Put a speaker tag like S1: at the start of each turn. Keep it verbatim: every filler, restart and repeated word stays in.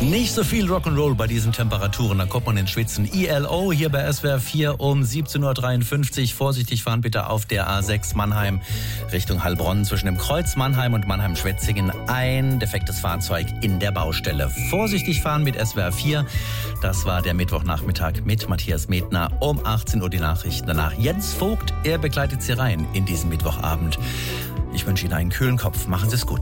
S1: Nicht so viel Rock'n'Roll bei diesen Temperaturen, da kommt man ins Schwitzen. I L O hier bei S W R vier um siebzehn Uhr dreiundfünfzig. Vorsichtig fahren bitte auf der A sechs Mannheim Richtung Heilbronn zwischen dem Kreuz Mannheim und Mannheim-Schwetzingen. Ein defektes Fahrzeug in der Baustelle. Vorsichtig fahren mit S W R vier. Das war der Mittwochnachmittag mit Matthias Medner. Um achtzehn Uhr die Nachrichten. Danach Jens Vogt. Er begleitet Sie rein in diesen Mittwochabend. Ich wünsche Ihnen einen kühlen Kopf. Machen Sie es gut.